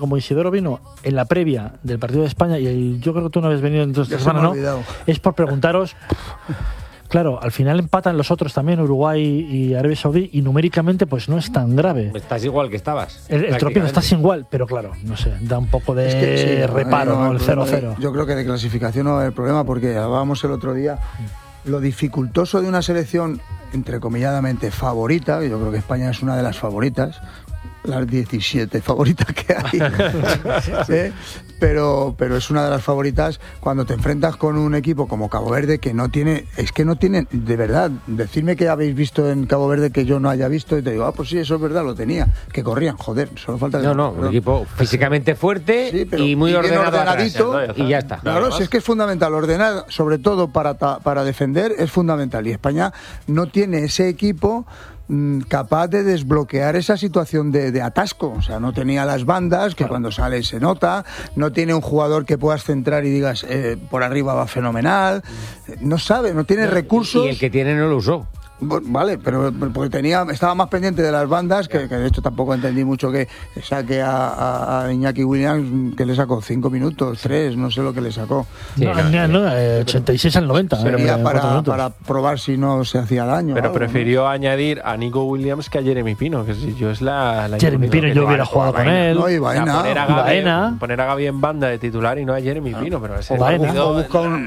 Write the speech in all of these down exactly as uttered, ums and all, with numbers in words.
como Isidoro vino en la previa del partido de España, y el, yo creo que tú no habías venido en esta semana, ¿no? Es por preguntaros... Claro, al final empatan los otros también, Uruguay y Arabia Saudí, y numéricamente pues no es tan grave. Estás igual que estabas. El, el tropiezo estás igual, pero claro, no sé, da un poco de es que, sí, reparo, no, ¿no? El cero cero. Yo creo que de clasificación no es el problema, porque hablábamos el otro día, lo dificultoso de una selección, entrecomilladamente, favorita, yo creo que España es una de las favoritas, las diecisiete favoritas que hay, ¿eh? pero, pero es una de las favoritas cuando te enfrentas con un equipo como Cabo Verde, que no tiene, es que no tiene, de verdad, decidme que habéis visto en Cabo Verde que yo no haya visto, y te digo, ah, pues sí, eso es verdad, lo tenía, que corrían, joder, solo falta... No, no, un equipo físicamente fuerte, sí, pero, y muy y ordenado ordenadito, atrás, y ya está. Claro, claro, si es que es fundamental, ordenar, sobre todo para, para defender, es fundamental, y España no tiene ese equipo capaz de desbloquear esa situación de, de atasco. O sea, no tenía las bandas, que claro, cuando sale se nota, no tiene un jugador que puedas centrar y digas, eh, por arriba va fenomenal, no sabe, no tiene recursos. Y el que tiene no lo usó. Vale, pero porque tenía, estaba más pendiente de las bandas, que, que de hecho tampoco entendí mucho que saque a, a, a Iñaki Williams, que le sacó cinco minutos, tres, no sé lo que le sacó. Sí, no, no, no, eh, ochenta y seis al noventa. Sería eh, para, para probar si no se hacía daño. Pero algo, prefirió ¿no? añadir a Nico Williams que a Jeremy Pino, que si yo es la... la Jeremy Pino yo hubiera jugado con él. No, y Baena. O sea, poner, a Gaby, Baena. poner a Gaby en banda de titular y no a Jeremy Pino, pero ese o, Baena. o busca un,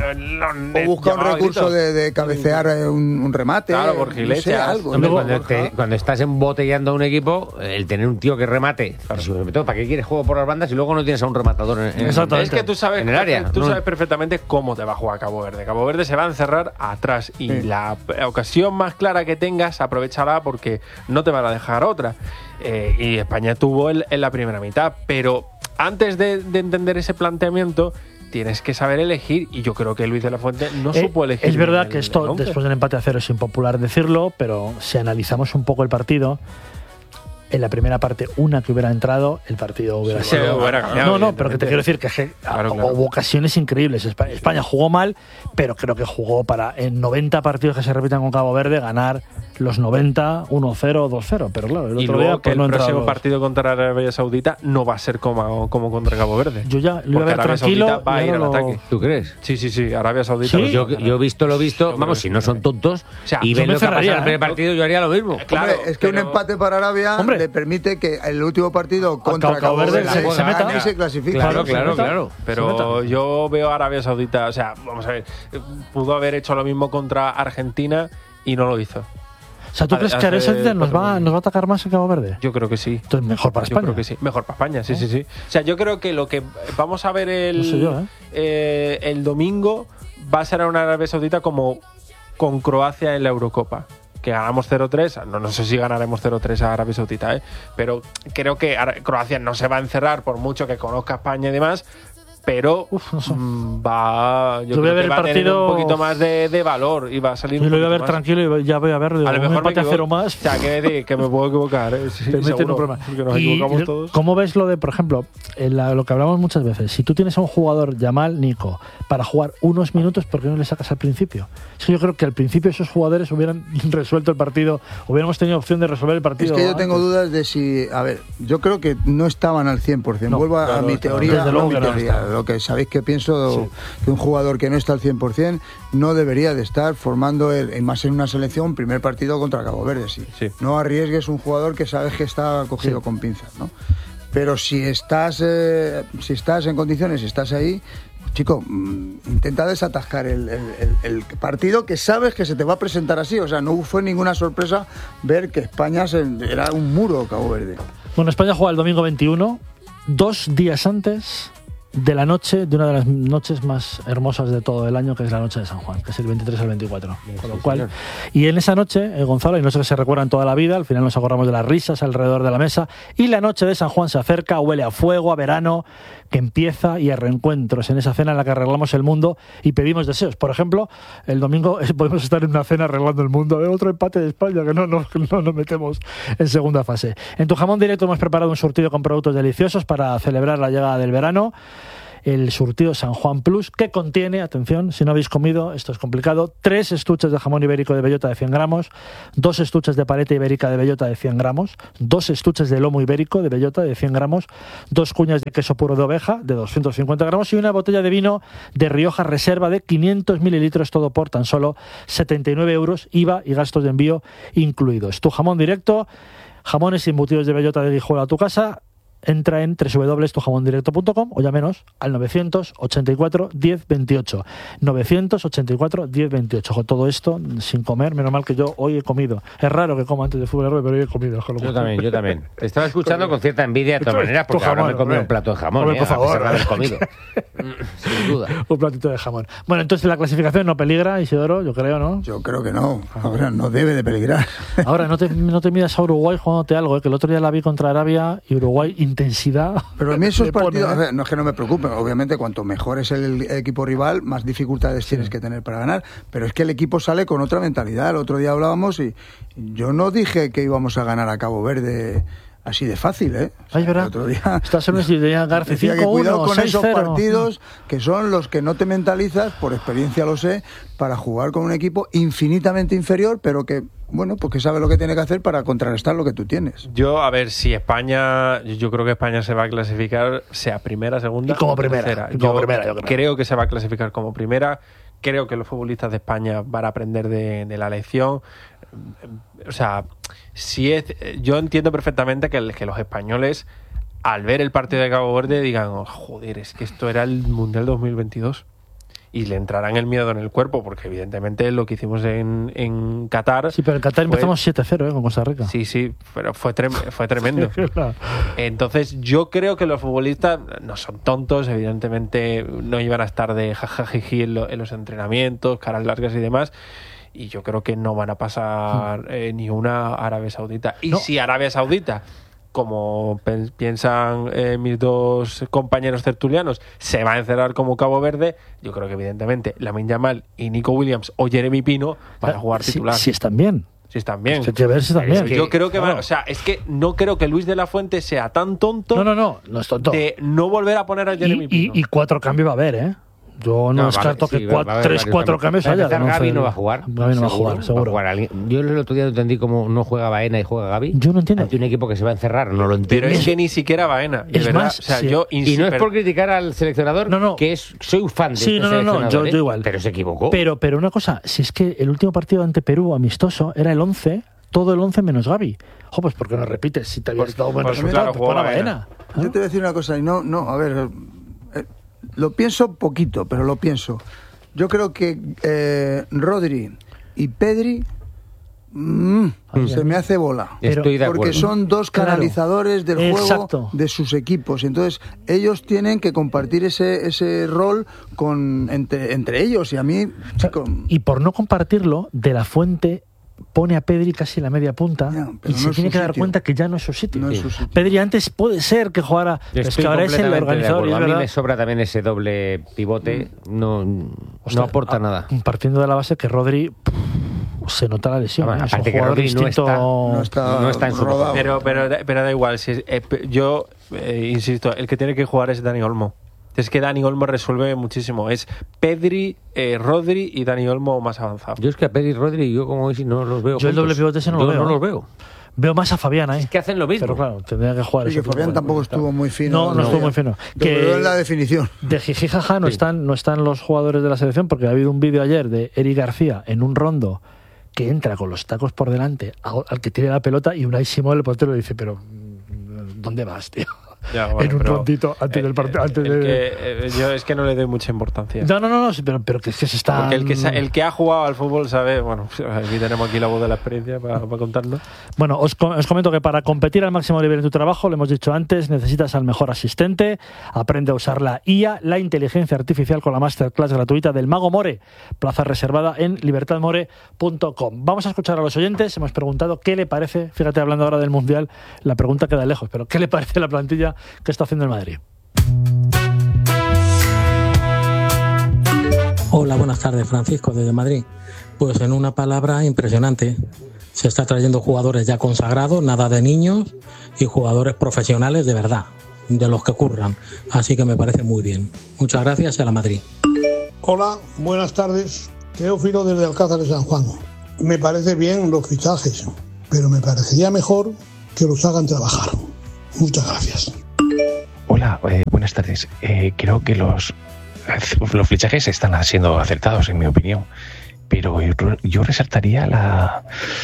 o busca un recurso de, de cabecear un, un remate. Claro, por Gilesia. No, luego, cuando, te, cuando estás embotellando a un equipo, el tener un tío que remate, claro, sobre todo, ¿para qué quieres juego por las bandas y luego no tienes a un rematador en, en, es que tú sabes, en el área? Tú no. sabes perfectamente cómo te va a jugar Cabo Verde. Cabo Verde se va a encerrar atrás y sí, la ocasión más clara que tengas, aprovechará porque no te van a dejar otra. Eh, y España tuvo el, en la primera mitad, pero antes de, de entender ese planteamiento, tienes que saber elegir, y yo creo que Luis de la Fuente no eh, supo elegir. Es verdad el, que esto, el después del empate a cero, es impopular decirlo, pero si analizamos un poco el partido, en la primera parte, una que hubiera entrado, el partido hubiera sí, sido... Hubiera cambiado, no, no, pero que te quiero decir que claro, claro, hubo ocasiones increíbles. España, España jugó mal, pero creo que jugó para, en noventa partidos que se repitan con Cabo Verde, ganar los noventa, uno cero, dos cero. Pero claro, el y otro luego día... que pues, el no próximo los... partido contra Arabia Saudita no va a ser como, como contra Cabo Verde. Yo ya lo iba a ver Arabia tranquilo. Saudita va a ir al lo... ataque. ¿Tú crees? Sí, sí, sí. Arabia Saudita. ¿Sí? Yo, yo he visto lo visto. Yo vamos, si no son tontos, o sea, y ven lo que ha pasado en el primer partido, yo haría lo mismo. Claro, hombre, es que pero... un empate para Arabia Hombre. le permite que el último partido contra Cabo Verde se, se, meta y se clasifica. Claro, claro, claro. Pero yo veo a Arabia Saudita, o sea, vamos a ver, pudo haber hecho lo mismo contra Argentina y no lo hizo. O sea, ¿tú crees que Arabia Saudita nos va, nos va a atacar más que Cabo Verde? Yo creo que sí. Entonces, mejor para España. Yo creo que sí. Mejor para España, sí, sí, sí. O sea, yo creo que lo que vamos a ver el, no sé yo, ¿eh? Eh, el domingo va a ser a una Arabia Saudita como con Croacia en la Eurocopa. Que ganamos cero tres, no, no sé si ganaremos cero tres a Arabia Saudita, ¿eh? Pero creo que Croacia no se va a encerrar por mucho que conozca a España y demás, pero Uf, no sé. va yo, yo voy creo a ver que va el partido... a tener un poquito más de, de valor y va a salir yo un lo voy a ver más. tranquilo y ya voy a ver a lo mejor empate a cero más. O sea, que, decir, que me puedo equivocar, ¿eh? Sí, seguro, no porque nos y, equivocamos todos. ¿Cómo ves lo de, por ejemplo, la, lo que hablamos muchas veces? Si tú tienes a un jugador, Yamal, Nico, para jugar unos minutos, ¿por qué no le sacas al principio? Es que yo creo que al principio esos jugadores hubieran resuelto el partido, hubiéramos tenido opción de resolver el partido. Es que yo tengo antes. dudas de si, a ver, yo creo que no estaban al cien por ciento. No, Vuelvo claro, a mi teoría, desde luego a mi que teoría no lo que sabéis que pienso sí. que un jugador que no está al cien por ciento no debería de estar formando, el, más en una selección, primer partido contra Cabo Verde. Sí. Sí. No arriesgues un jugador que sabes que está cogido sí. con pinzas, ¿no? Pero si estás, eh, si estás en condiciones, si estás ahí, chico, intenta desatascar el, el, el, el partido que sabes que se te va a presentar así. O sea, no fue ninguna sorpresa ver que España se, era un muro Cabo Verde. Bueno, España juega el domingo veintiuno, dos días antes de la noche, de una de las noches más hermosas de todo el año, que es la noche de San Juan, que es el veintitrés al veinticuatro. Sí, con lo cual, señor. Y en esa noche, eh, Gonzalo, y no sé que se recuerdan toda la vida, al final nos acordamos de las risas alrededor de la mesa, y la noche de San Juan se acerca, huele a fuego, a verano, que empieza, y a reencuentros en esa cena en la que arreglamos el mundo y pedimos deseos. Por ejemplo, el domingo podemos estar en una cena arreglando el mundo, de otro empate de España, que no, no, no nos metemos en segunda fase. En Tu Jamón Directo hemos preparado un surtido con productos deliciosos para celebrar la llegada del verano. el surtido San Juan Plus, que contiene, atención, si no habéis comido, esto es complicado, tres estuches de jamón ibérico de bellota de cien gramos, dos estuches de paleta ibérica de bellota de cien gramos, dos estuches de lomo ibérico de bellota de cien gramos, dos cuñas de queso puro de oveja de doscientos cincuenta gramos y una botella de vino de Rioja Reserva de quinientos mililitros, todo por tan solo setenta y nueve euros, I V A y gastos de envío incluidos. Tu jamón directo, jamones y embutidos de bellota de Guijuelo a tu casa. Entra en doble u doble u doble u punto tu jamón directo punto com o llámenos al novecientos ochenta y cuatro diez veintiocho. novecientos ochenta y cuatro diez veintiocho. Con todo esto, sin comer, menos mal que yo hoy he comido. Es raro que coma antes de fútbol, pero hoy he comido. Yo también, yo también. Te estaba escuchando con cierta envidia de todas maneras, porque ahora me he comido un plato de jamón, hombre, ¿eh? por favor, a pesar de haber comido. Sin duda. Un platito de jamón. Bueno, entonces la clasificación no peligra, Isidoro, yo creo, ¿no? Yo creo que no. Ahora no debe de peligrar. Ahora, no te, no te midas a Uruguay jugándote algo, ¿eh? Que el otro día la vi contra Arabia y Uruguay, intensidad. Pero a mí esos pone, partidos, ¿eh? a ver, no es que no me preocupen, obviamente cuanto mejor es el equipo rival, más dificultades sí. tienes que tener para ganar, pero es que el equipo sale con otra mentalidad. El otro día hablábamos y yo no dije que íbamos a ganar a Cabo Verde así de fácil, ¿eh? O sea, Ay, ¿verdad? el otro día estás en una idea, García, decía que cinco uno, cuidado con seis esos cero. partidos que son los que no te mentalizas, por experiencia lo sé, para jugar con un equipo infinitamente inferior, pero que, bueno, pues que sabe lo que tiene que hacer para contrarrestar lo que tú tienes. Yo, a ver, si España, yo creo que España se va a clasificar, sea primera, segunda y como o primera, tercera. y como yo primera, yo creo. creo que se va a clasificar como primera. Creo que los futbolistas de España van a aprender de, de la lección. O sea, si es, yo entiendo perfectamente que, el, que los españoles, al ver el partido de Cabo Verde, digan, oh, joder, es que esto era el Mundial dos mil veintidós. Y le entrarán el miedo en el cuerpo, porque evidentemente lo que hicimos en, en Qatar... Sí, pero en Qatar fue, empezamos siete cero, ¿eh? Con Costa Rica. Sí, sí, pero fue, trem, fue tremendo. Entonces yo creo que los futbolistas no son tontos, evidentemente no iban a estar de jajajiji en, lo, en los entrenamientos, caras largas y demás, y yo creo que no van a pasar eh, ni una Arabia Saudita. Y no. si Arabia Saudita, como piensan eh, mis dos compañeros tertulianos, se va a encerrar como Cabo Verde, yo creo que evidentemente Lamine Yamal y Nico Williams o Jeremy Pino van a jugar titular. Si, si están bien. Si están bien. Es que ver si están bien. Es que yo creo que claro. va, o sea, es que no creo que Luis de la Fuente sea tan tonto. No, no, no, no es tonto. De no volver a poner a Jeremy y, Pino. Y, y cuatro cambios va a haber, ¿eh? Yo no, no descarto vale, que sí, cuatro, tres, cuatro cambios haya. No Gavi no va a jugar. Gavi no va a jugar, seguro. Va a jugar. Yo el otro día no entendí cómo no juega Baena y juega Gavi. Yo no entiendo. Ante un equipo que se va a encerrar, no lo entiendo. Pero es que ni siquiera Baena. De es verdad. más, o sea, sí. yo y no es por criticar al seleccionador, no, no. que es, soy fan de sí, este no, no, seleccionador. No, yo, ¿eh? yo igual. Pero se equivocó. Pero, pero una cosa, si es que el último partido ante Perú, amistoso, era el once, todo el once menos Gavi. Ojo, pues ¿por qué no repites? Si te habías dado buen resultado, pues pon a Baena. ¿Ah? Yo te voy a decir una cosa, y no, no, a ver, eh, lo pienso poquito, pero lo pienso. Yo creo que eh, Rodri y Pedri mmm, mm. se me hace bola. Estoy de porque acuerdo. son dos canalizadores claro. del Exacto. juego de sus equipos. Entonces, ellos tienen que compartir ese, ese rol con entre, entre ellos. Y a mí, chico, y por no compartirlo, De la Fuente pone a Pedri casi en la media punta ya, y no se tiene que dar sitio. cuenta que ya no es su sitio. No sí. es su sitio. Pedri antes puede ser que jugara, pero es que ahora es el organizador. A mí me sobra también ese doble pivote, no, Ostras, no aporta a, nada. Partiendo de la base que Rodri pff, se nota la lesión. Bueno, ¿eh? aparte que Rodri no está, no está, no está en su rodado. Pero, pero, pero da igual, si es, eh, yo eh, insisto, el que tiene que jugar es Dani Olmo. Es que Dani Olmo resuelve muchísimo. Es Pedri, eh, Rodri y Dani Olmo más avanzado. Yo es que a Pedri y Rodri, yo como hoy no los veo. Yo juntos. El doble pivote ese no yo lo veo. No los veo. Veo más a Fabián ahí. Es que hacen lo mismo. Pero claro, tendría que jugar. Sí, que Fabián tampoco estuvo muy fino. No, no, no estuvo muy fino. Que veo en la definición. De jiji jaja no, sí. están, no están los jugadores de la selección, porque ha habido un vídeo ayer de Eric García en un rondo que entra con los tacos por delante al que tiene la pelota y Unai Simón, el portero, le dice, pero ¿dónde vas, tío? Ya, bueno, en un rondito antes el, del partido. Antes el de... que, eh, yo es que no le doy mucha importancia. No, no, no, no pero, pero que, que se está. Porque el que, el que ha jugado al fútbol sabe. Bueno, aquí tenemos aquí la voz de la experiencia para, para contarnos. Bueno, os, os comento que para competir al máximo nivel en tu trabajo, lo hemos dicho antes, necesitas al mejor asistente. Aprende a usar la I A, la inteligencia artificial, con la masterclass gratuita del Mago More. Plaza reservada en libertad more punto com. Vamos a escuchar a los oyentes. Hemos preguntado qué le parece, fíjate, hablando ahora del Mundial, la pregunta queda lejos, pero ¿qué le parece la plantilla que está haciendo el Madrid? Hola, buenas tardes, Francisco, desde Madrid. Pues en una palabra, impresionante. Se está trayendo jugadores ya consagrados, nada de niños, y jugadores profesionales de verdad. de los que curran. Así que me parece muy bien. Muchas gracias, a la Madrid. Hola, buenas tardes. Teófilo desde Alcázar de San Juan. Me parece bien los fichajes, pero me parecería mejor que los hagan trabajar. Muchas gracias. Hola, eh, buenas tardes. Eh, creo que los, los fichajes están siendo acertados, en mi opinión. Pero yo, yo resaltaría la,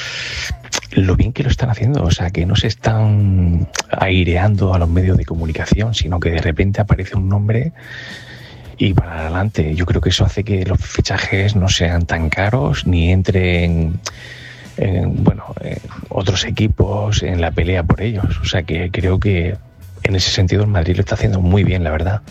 lo bien que lo están haciendo. O sea, que no se están aireando a los medios de comunicación, sino que de repente aparece un nombre y para adelante. Yo creo que eso hace que los fichajes no sean tan caros ni entren en, bueno, en otros equipos en la pelea por ellos. O sea, que creo que en ese sentido el Madrid lo está haciendo muy bien, la verdad.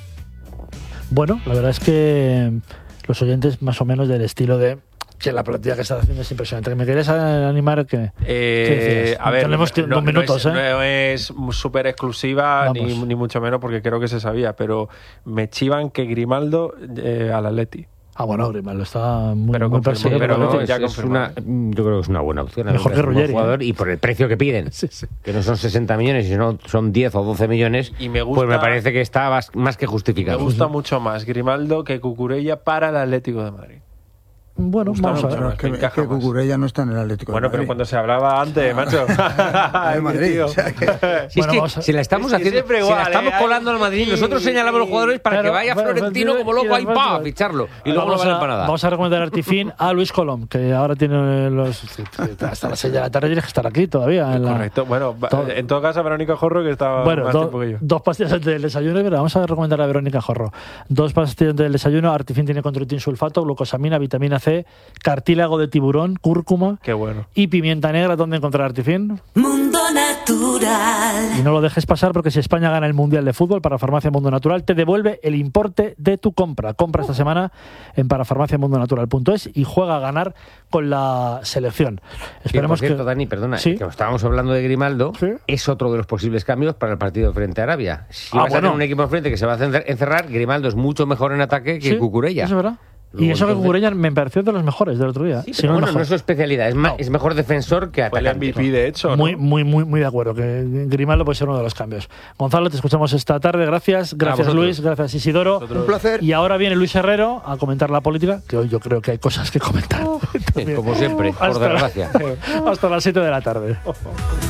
Bueno, la verdad es que los oyentes más o menos del estilo de que la plantilla que estás haciendo es impresionante. ¿Me querías animar? Que, eh, a ver, tenemos no, dos minutos, no es, ¿eh? No es súper exclusiva ni, ni mucho menos, porque creo que se sabía, pero me chivan que Grimaldo eh, al Atleti. Ah, bueno, Grimaldo está muy, pero muy perseguido. Pero no, ya es, es una, yo creo que es una buena opción. Mejor que Ruggeri, jugador, ¿eh? Y por el precio que piden, sí, sí. que no son sesenta millones, sino son diez o doce millones, y me gusta, pues me parece que está más, más que justificado. Me gusta mucho más Grimaldo que Cucurella para el Atlético de Madrid. Bueno, vamos a ver. Pero es que, es que Cucurella no está en el Atlético bueno, de Madrid. Pero cuando se hablaba antes, macho. de Madrid. O sea que... Si es bueno, que si la estamos es que haciendo, igual, si la estamos eh, colando al Madrid, nosotros señalamos a los jugadores para pero, que vaya bueno, Florentino pero, como loco ahí pa, a ficharlo. Y luego no vale para nada. Vamos a recomendar Artifin a Luis Colom, que ahora tiene los. Hasta las seis de la tarde tienes que estar aquí todavía. En la, Correcto. Bueno, todo. En todo caso, Verónica Jorro, que estaba bueno, más do, tiempo que yo. Dos pastillas antes del desayuno, pero vamos a recomendar a Verónica Jorro. Dos pastillas antes del desayuno. Artifin tiene controitin sulfato, glucosamina, vitamina C, cartílago de tiburón, cúrcuma. Qué bueno. Y pimienta negra. ¿Dónde encontrar Artifin? Mundo Natural. Y no lo dejes pasar, porque si España gana el Mundial de Fútbol, Parafarmacia Mundo Natural te devuelve el importe de tu compra. Compra esta semana en parafarmacia mundo natural punto es y juega a ganar con la selección. Esperemos sí, por cierto, que... Dani, perdona, ¿Sí? que estábamos hablando de Grimaldo, ¿sí? Es otro de los posibles cambios para el partido frente a Arabia. Si ah, vas bueno. a tener un equipo enfrente que se va a encerrar, Grimaldo es mucho mejor en ataque que ¿sí? Cucurella. Eso es verdad. Luego, y eso entonces... que Cucurella me pareció de los mejores del otro día. Sí, pero no bueno, no es su especialidad, es, más, no. es mejor defensor que atacante. Fue el M V P, de hecho, ¿no? Muy, muy, muy, muy de acuerdo, que Grimaldo puede ser uno de los cambios. Gonzalo, te escuchamos esta tarde, gracias. Gracias, Luis, gracias, Isidoro. Un placer. Y ahora viene Luis Herrero a comentar la política, que hoy yo creo que hay cosas que comentar. Como siempre, por desgracia. Hasta las siete de la tarde.